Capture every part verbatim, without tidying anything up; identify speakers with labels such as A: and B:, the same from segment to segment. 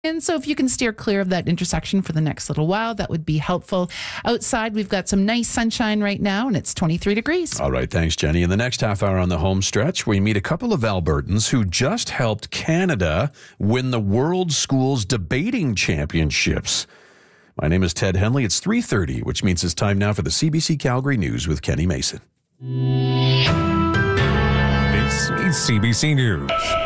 A: And so if you can steer clear of that intersection for the next little while, that would be helpful. Outside, we've got some nice sunshine right now, and it's twenty-three degrees.
B: All right, thanks, Jenny. In the next half hour on the home stretch, we meet a couple of Albertans who just helped Canada win the World Schools Debating Championships. My name is Ted Henley. It's three thirty, which means it's time now for the C B C Calgary News with Kenny Mason.
C: This is C B C News.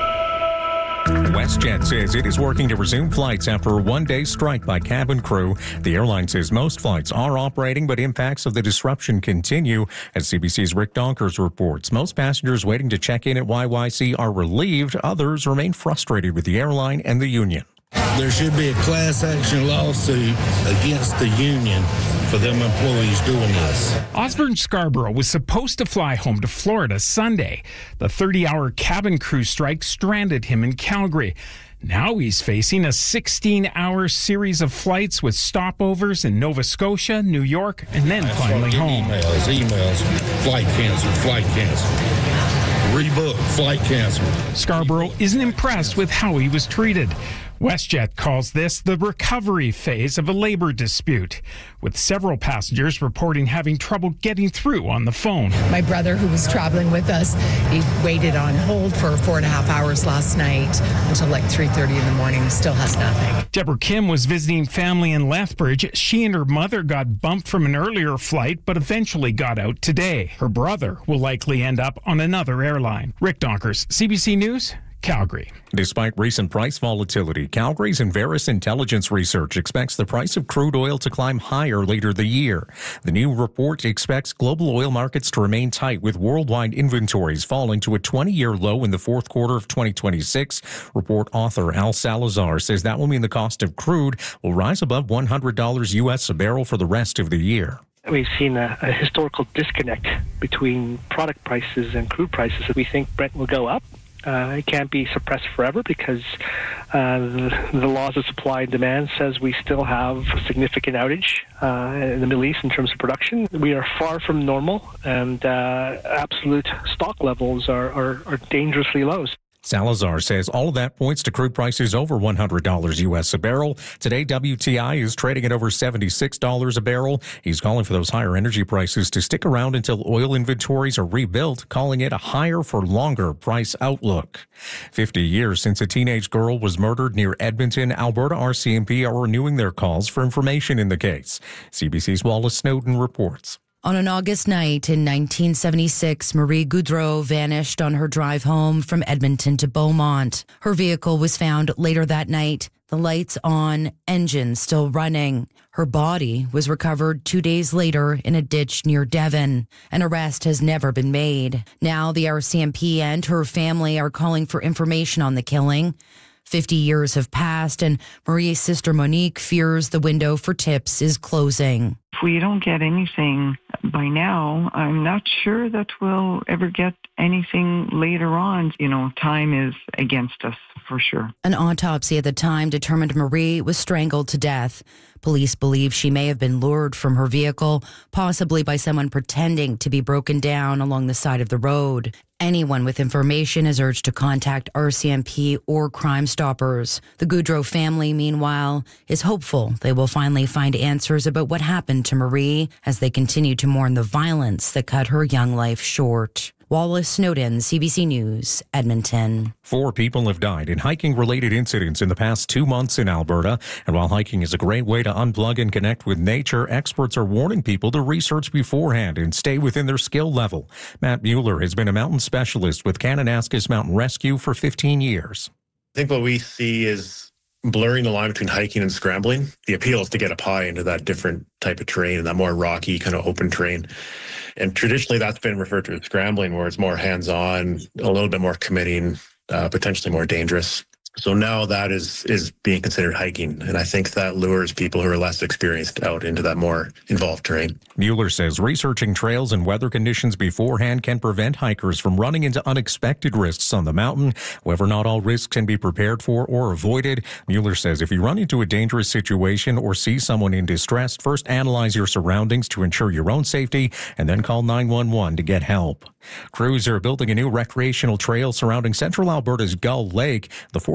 C: WestJet says it is working to resume flights after a one-day strike by cabin crew. The airline says most flights are operating, but impacts of the disruption continue. As C B C's Rick Donkers reports, most passengers waiting to check in at Y Y C are relieved. Others remain frustrated with the airline and the union.
D: There should be a class action lawsuit against the union for them employees doing this.
E: Osborne Scarborough was supposed to fly home to Florida Sunday. The thirty-hour cabin crew strike stranded him in Calgary. Now he's facing a sixteen-hour series of flights with stopovers in Nova Scotia, New York, and then
D: That's
E: finally home.
D: Emails, emails, flight canceled, flight canceled. Rebook, flight canceled.
E: Scarborough isn't impressed with how he was treated. WestJet calls this the recovery phase of a labor dispute, with several passengers reporting having trouble getting through on the phone.
F: My brother, who was traveling with us, he waited on hold for four and a half hours last night until like three thirty in the morning. Still has nothing.
E: Deborah Kim was visiting family in Lethbridge. She and her mother got bumped from an earlier flight, but eventually got out today. Her brother will likely end up on another airline. Rick Donkers, C B C News, Calgary.
C: Despite recent price volatility, Calgary's Enverus Intelligence Research expects the price of crude oil to climb higher later the year. The new report expects global oil markets to remain tight, with worldwide inventories falling to a twenty-year low in the fourth quarter of twenty twenty-six. Report author Al Salazar says that will mean the cost of crude will rise above one hundred dollars U S a barrel for the rest of the year.
G: We've seen a, a historical disconnect between product prices and crude prices. We think Brent will go up. Uh, it can't be suppressed forever because uh, the, the laws of supply and demand says we still have a significant outage uh, in the Middle East in terms of production. We are far from normal, and uh, absolute stock levels are, are, are dangerously low.
C: Salazar says all of that points to crude prices over one hundred dollars U S a barrel. Today, W T I is trading at over seventy-six dollars a barrel. He's calling for those higher energy prices to stick around until oil inventories are rebuilt, calling it a higher for longer price outlook. fifty years since a teenage girl was murdered near Edmonton, Alberta R C M P are renewing their calls for information in the case. C B C's Wallace Snowden reports.
H: On an August night in nineteen seventy-six, Marie Goudreau vanished on her drive home from Edmonton to Beaumont. Her vehicle was found later that night, the lights on, engine still running. Her body was recovered two days later in a ditch near Devon. An arrest has never been made. Now the R C M P and her family are calling for information on the killing. Fifty years have passed, and Marie's sister Monique fears the window for tips is closing.
I: If we don't get anything by now, I'm not sure that we'll ever get anything later on. You know, time is against us for sure.
H: An autopsy at the time determined Marie was strangled to death. Police believe she may have been lured from her vehicle, possibly by someone pretending to be broken down along the side of the road. Anyone with information is urged to contact R C M P or Crime Stoppers. The Goudreau family, meanwhile, is hopeful they will finally find answers about what happened to Marie as they continue to mourn the violence that cut her young life short. Wallace Snowden, C B C News, Edmonton.
C: Four people have died in hiking-related incidents in the past two months in Alberta. And while hiking is a great way to unplug and connect with nature, experts are warning people to research beforehand and stay within their skill level. Matt Mueller has been a mountain specialist with Kananaskis Mountain Rescue for fifteen years.
J: I think what we see is blurring the line between hiking and scrambling. The appeal is to get up high into that different type of terrain and that more rocky kind of open terrain. And traditionally that's been referred to as scrambling, where it's more hands-on, a little bit more committing, uh, potentially more dangerous. So now that is is being considered hiking. And I think that lures people who are less experienced out into that more involved terrain.
C: Mueller says researching trails and weather conditions beforehand can prevent hikers from running into unexpected risks on the mountain. However, not all risks can be prepared for or avoided. Mueller says if you run into a dangerous situation or see someone in distress, first analyze your surroundings to ensure your own safety and then call nine one one to get help. Crews are building a new recreational trail surrounding central Alberta's Gull Lake. The fourteen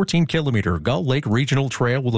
C: fourteen kilometer Gull Lake Regional Trail will